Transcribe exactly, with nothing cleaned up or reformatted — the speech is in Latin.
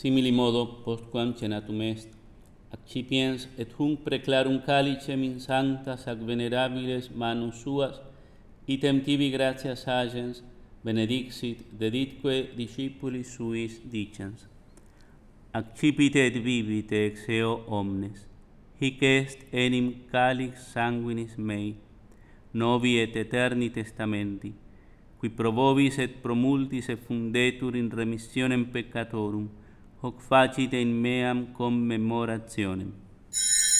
Simili modo, postquam cenatum est, accipiens et hunc preclarum calicem in sanctas ac venerabiles manus suas, item tibi gratias agens, benedixit, deditque discipulis suis dicens. Accipite et vivite ex eo omnes, hic est enim calix sanguinis mei, novi et eterni testamenti, qui pro vobis et pro multis effundetur in remissionem peccatorum, hoc facite in meam commemorationem.